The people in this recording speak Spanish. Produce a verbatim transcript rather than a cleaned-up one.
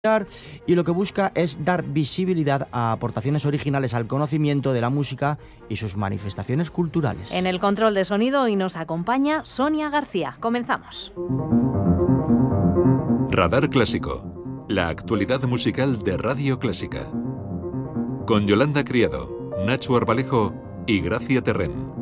y lo que busca es dar visibilidad a aportaciones originales al conocimiento de la música y sus manifestaciones culturales. En el control de sonido hoy nos acompaña Sonia García. Comenzamos. Radar Clásico, la actualidad musical de Radio Clásica. Con Yolanda Criado, Nacho Arbalejo y Gracia Terrén.